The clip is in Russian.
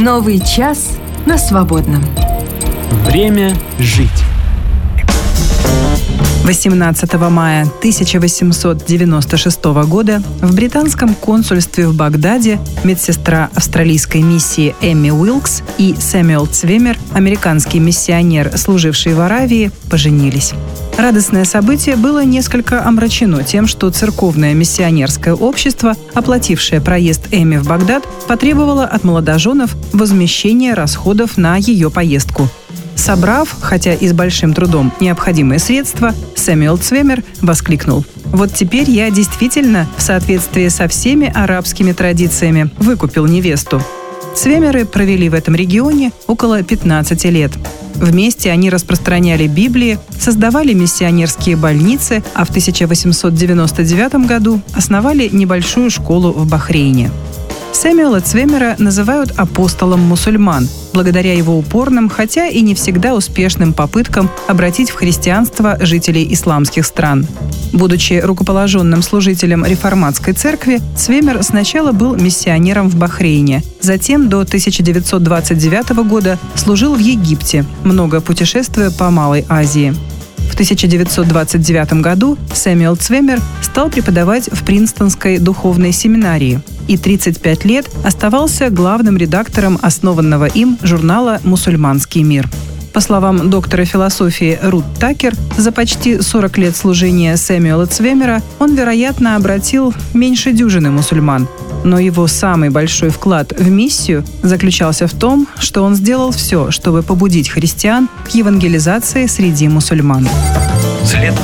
Новый час на свободном. Время жить. 18 мая 1896 года в британском консульстве в Багдаде медсестра австралийской миссии Эмми Уилкс и Сэмюэл Цвемер, американский миссионер, служивший в Аравии, поженились. Радостное событие было несколько омрачено тем, что церковное миссионерское общество, оплатившее проезд Эмми в Багдад, потребовало от молодоженов возмещения расходов на ее поездку. Собрав, хотя и с большим трудом, необходимые средства, Сэмюэл Цвемер воскликнул: «Вот теперь я действительно, в соответствии со всеми арабскими традициями, выкупил невесту». Цвемеры провели в этом регионе около 15 лет. Вместе они распространяли Библии, создавали миссионерские больницы, а в 1899 году основали небольшую школу в Бахрейне. Сэмюэла Цвемера называют апостолом мусульман, благодаря его упорным, хотя и не всегда успешным попыткам обратить в христианство жителей исламских стран. Будучи рукоположенным служителем реформатской церкви, Цвемер сначала был миссионером в Бахрейне, затем до 1929 года служил в Египте, много путешествуя по Малой Азии. В 1929 году Сэмюэл Цвемер стал преподавать в Принстонской духовной семинарии и 35 лет оставался главным редактором основанного им журнала «Мусульманский мир». По словам доктора философии Рут Такер, за почти 40 лет служения Сэмюэла Цвемера он, вероятно, обратил меньше дюжины мусульман. Но его самый большой вклад в миссию заключался в том, что он сделал все, чтобы побудить христиан к евангелизации среди мусульман. Взлет